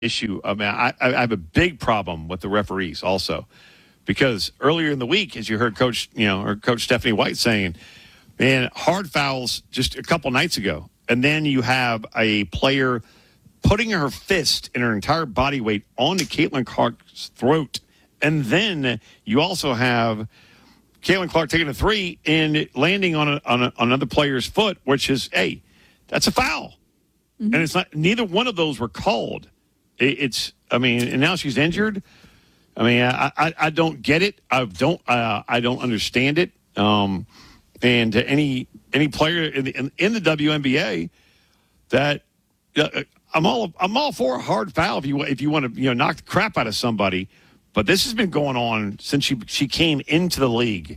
issue. I mean, I have a big problem with the referees also, because earlier in the week, as you heard Coach Stephanie White saying, man, hard fouls just a couple nights ago, and then you have a player putting her fist and her entire body weight onto Caitlin Clark's throat, and then you also have Caitlin Clark taking a three and landing on another player's foot, which is, hey, that's a foul. Mm-hmm. And it's not, neither one of those were called. And now she's injured. I mean, I don't get it. I don't understand it. And any player in the WNBA that I'm all for a hard foul if you want to knock the crap out of somebody. But this has been going on since she came into the league.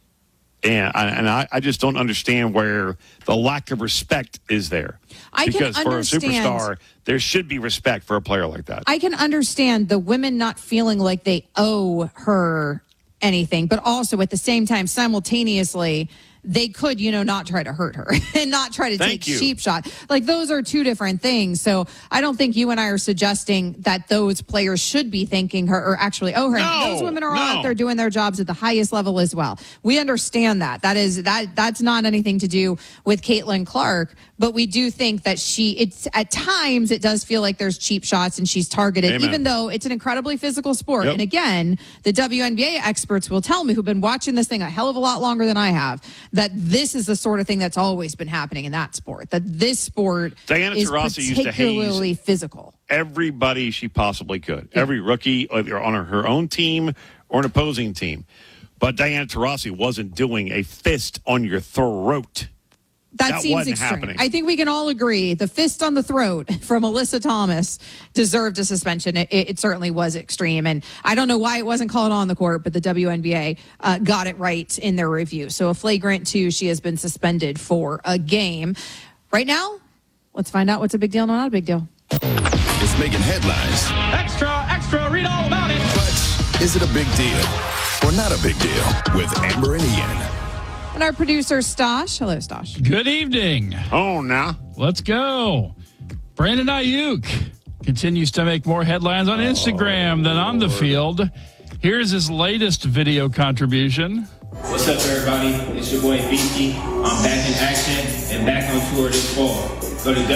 And I just don't understand where the lack of respect is there. Because for a superstar, there should be respect for a player like that. I can understand the women not feeling like they owe her anything, but also at the same time, simultaneously, they could, not try to hurt her and not try to take cheap shot. Like, those are two different things. So I don't think you and I are suggesting that those players should be thanking her or actually owe her. No, those women are out there doing their jobs at the highest level as well. We understand that. That's not anything to do with Caitlin Clark, but we do think that it's at times it does feel like there's cheap shots and she's targeted, Amen. Even though it's an incredibly physical sport. Yep. And again, the WNBA experts will tell me, who've been watching this thing a hell of a lot longer than I have, that this is the sort of thing that's always been happening in that sport, that this sport is particularly physical. Everybody she possibly could. Yeah. Every rookie, either on her own team or an opposing team. But Diana Taurasi wasn't doing a fist on your throat. That seems extreme. Happening. I think we can all agree the fist on the throat from Alyssa Thomas deserved a suspension. It certainly was extreme. And I don't know why it wasn't called on the court, but the WNBA got it right in their review. So a flagrant 2, she has been suspended for a game. Right now, let's find out what's a big deal and not a big deal. It's making headlines. Extra, read all about it. But is it a big deal or not a big deal with Amber and Ian? And our producer, Stosh. Hello, Stosh. Good evening. Oh, now. Let's go. Brandon Ayuk continues to make more headlines on Instagram than on the field. Here's his latest video contribution. What's up, everybody? It's your boy, Beaky. I'm back in action and back on tour this fall. Go to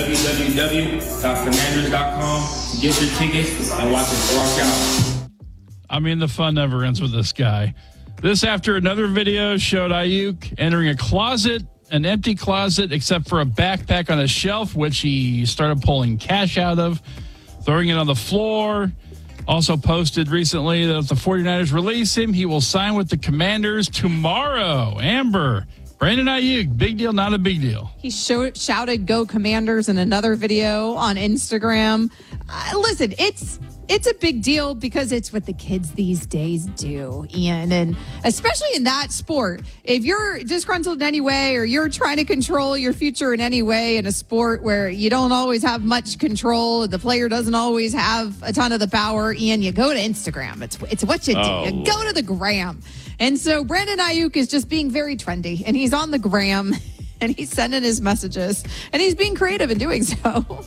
www.commanders.com to get your tickets and watch us rock out. I mean, the fun never ends with this guy. This after another video showed Ayuk entering a closet, an empty closet, except for a backpack on a shelf, which he started pulling cash out of, throwing it on the floor. Also posted recently that if the 49ers release him, he will sign with the Commanders tomorrow. Amber, Brandon Ayuk, big deal, not a big deal. He shouted, "Go Commanders," in another video on Instagram. Listen, it's a big deal because it's what the kids these days do, Ian. And especially in that sport, if you're disgruntled in any way or you're trying to control your future in any way in a sport where you don't always have much control, the player doesn't always have a ton of the power, Ian, you go to Instagram. It's what you do. You go to the gram. And so Brandon Ayuk is just being very trendy, and he's on the gram, and he's sending his messages, and he's being creative in doing so.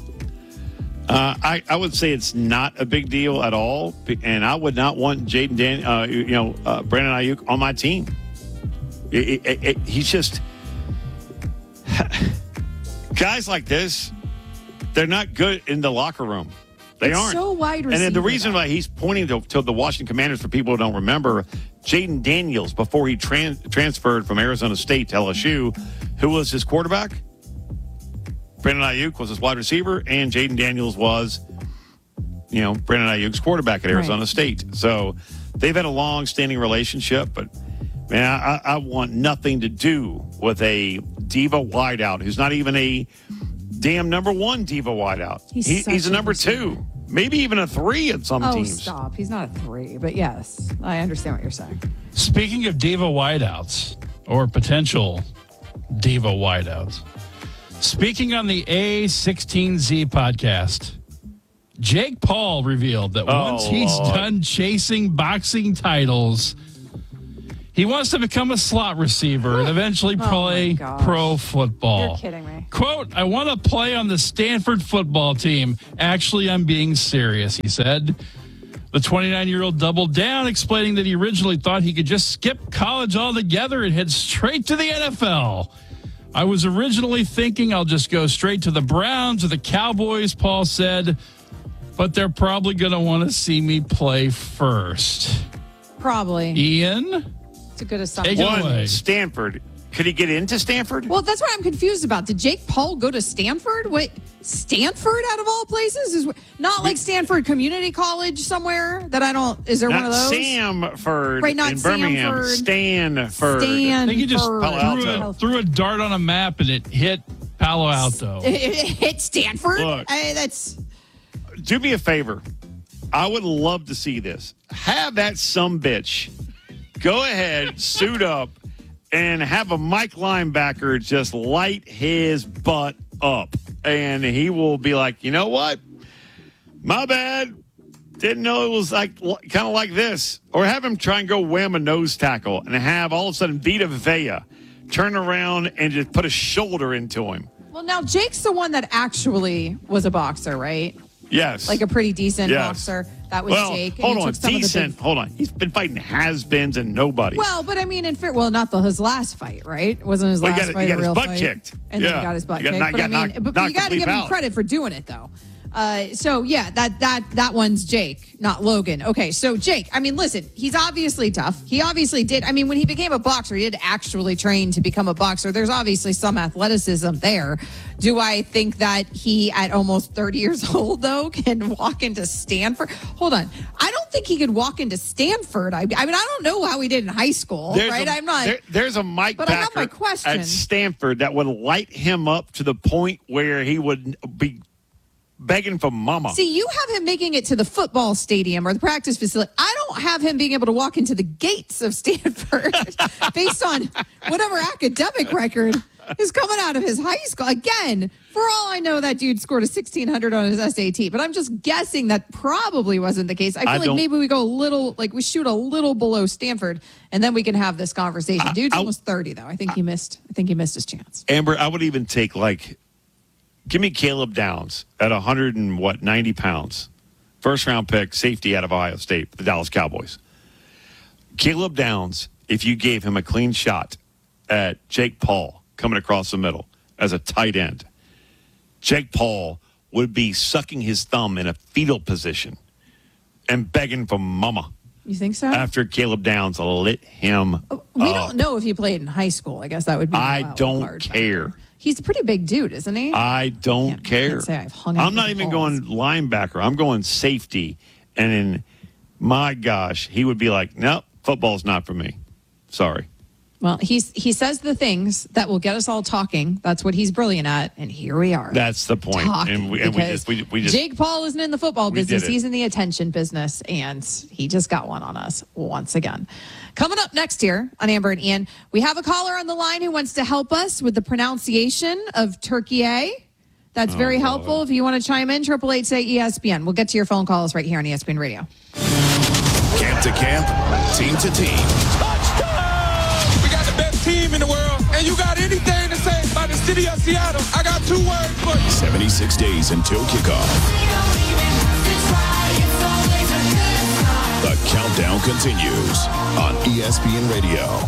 I would say it's not a big deal at all, and I would not want Brandon Ayuk on my team. He's just guys like this. They're not good in the locker room. They aren't. So wide receiver. And then the reason why he's pointing to the Washington Commanders, for people who don't remember, Jaden Daniels, before he transferred from Arizona State to LSU, who was his quarterback? Brandon Ayuk was his wide receiver, and Jaden Daniels was, Brandon Ayuk's quarterback at Arizona State. So they've had a long-standing relationship, but, man, I want nothing to do with a diva wideout who's not even a damn number one diva wideout. He's a number two, maybe even a 3 at some teams. Oh, stop. He's not a 3, but yes, I understand what you're saying. Speaking of diva wideouts, or potential diva wideouts, speaking on the A16Z podcast, Jake Paul revealed that once he's done chasing boxing titles, He wants to become a slot receiver and eventually play gosh. pro football. You're kidding me. Quote, I want to play on the Stanford football team. Actually, I'm being serious, he said. The 29-year-old doubled down, explaining that he originally thought he could just skip college altogether and head straight to the NFL. I was originally thinking I'll just go straight to the Browns or the Cowboys, Paul said, but they're probably going to want to see me play first. Probably. Ian? It's a good assumption. Take it away. One, Stanford. Could he get into Stanford? Well, that's what I'm confused about. Did Jake Paul go to Stanford? Wait, Stanford out of all places? Is not like Stanford Community College somewhere that I don't. Is there Not one of those? Samford Right, not in Birmingham. Samford. Stanford. I think he just Palo Alto. threw a dart on a map and it hit Palo Alto. It hit Stanford. Look. That's Do me a favor. I would love to see this. Have that sumbitch go ahead, suit up, and have a Mike linebacker just light his butt up. And he will be like, you know what? My bad. Didn't know it was like kind of like this. Or have him try and go wham a nose tackle and have all of a sudden Vita Vea turn around and just put a shoulder into him. well. Now Jake's the one that actually was a boxer, right? Yes. Like a pretty decent Yes. boxer. That was well, Jake. hold he on. took some of the Decent. big- Hold on. He's been fighting has-beens and nobody. Well, but I mean, in fair, well, not his last fight, right? It wasn't his Well, he last got- fight. he got a his real butt fight. kicked. And then Yeah. he got his butt He got kicked. knocked- But I mean, knocked- but knocked you got to the give bleep him out. credit for doing it, though. So yeah, that one's Jake, not Logan. Okay, so Jake, I mean, listen, he's obviously tough. He obviously did. I mean, when he became a boxer, he did actually train to become a boxer. There's obviously some athleticism there. Do I think that he, at almost 30 years old, though, can walk into Stanford? Hold on, I don't think he could walk into Stanford. I mean, I don't know how he did in high school, right? I'm not. There's a Mike But I have my backer question. at Stanford that would light him up to the point where he would be begging for mama. See, you have him making it to the football stadium or the practice facility. I don't have him being able to walk into the gates of Stanford based on whatever academic record is coming out of his high school. Again, for all I know, that dude scored a 1,600 on his SAT, but I'm just guessing that probably wasn't the case. I feel like maybe we go a little, like we shoot a little below Stanford, and then we can have this conversation. Dude's almost 30, though. I think he missed his chance. Amber, I would even take give me Caleb Downs at 90 pounds. First round pick, safety out of Ohio State, the Dallas Cowboys. Caleb Downs, if you gave him a clean shot at Jake Paul coming across the middle as a tight end, Jake Paul would be sucking his thumb in a fetal position and begging for mama You think so? after Caleb Downs lit him We up. don't know if he played in high school. I guess that would be. I the wild don't card care. factor. He's a pretty big dude, isn't he? I don't Can't care. say I've hung out I'm not with even balls. going linebacker. I'm going safety. And in my gosh, he would be like, nope, football's not for me. Sorry. Well, he says the things that will get us all talking. That's what he's brilliant at, and here we are. That's the point. Talking, And we because just Jake Paul isn't in the football we did business. it. He's in the attention business, and he just got one on us once again. Coming up next here on Amber and Ian, we have a caller on the line who wants to help us with the pronunciation of Turkey. That's very helpful. If you want to chime in, 888 say ESPN. We'll get to your phone calls right here on ESPN Radio. Camp to camp, team to team. We got the best team in the world, and you got anything to say about the city of Seattle? I got 2 words for you. 76 days until kickoff. The countdown continues on ESPN Radio.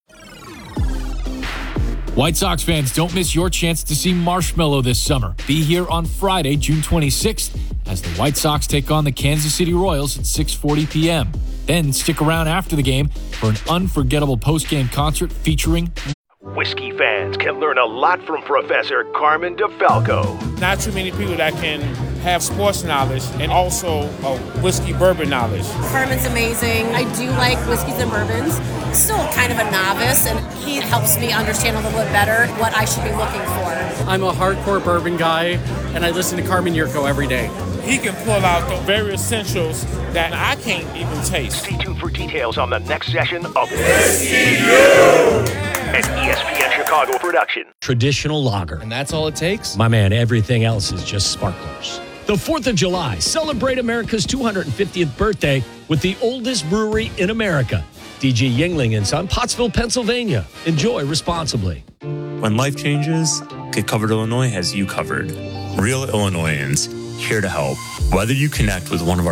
White Sox fans, don't miss your chance to see Marshmello this summer. Be here on Friday, June 26th, as the White Sox take on the Kansas City Royals at 6:40 p.m. Then stick around after the game for an unforgettable post-game concert featuring Whiskey fans can learn a lot from Professor Carmen DeFalco. Not too many people that can have sports knowledge and also a whiskey bourbon knowledge. Carmen's amazing. I do like whiskeys and bourbons. Still kind of a novice, and he helps me understand a little bit better what I should be looking for. I'm a hardcore bourbon guy, and I listen to Carmen Yurko every day. He can pull out the very essentials that I can't even taste. Stay tuned for details on the next session of Whiskey U! an ESPN Chicago production. Traditional lager. And that's all it takes? My man, everything else is just sparklers. The 4th of July, celebrate America's 250th birthday with the oldest brewery in America. DG Yingling and Son, Pottsville, Pennsylvania. Enjoy responsibly. When life changes, Get Covered Illinois has you covered. Real Illinoisans, here to help. Whether you connect with one of our